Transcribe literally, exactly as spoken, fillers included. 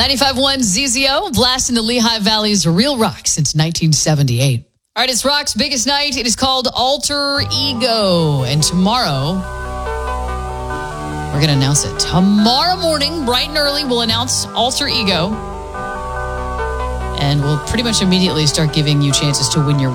ninety-five point one Z Z O, blasting the Lehigh Valley's real rock since nineteen seventy-eight. All right, it's rock's biggest night. It is called Alter Ego. And tomorrow, we're going to announce it. Tomorrow morning, bright and early, we'll announce Alter Ego. And we'll pretty much immediately start giving you chances to win your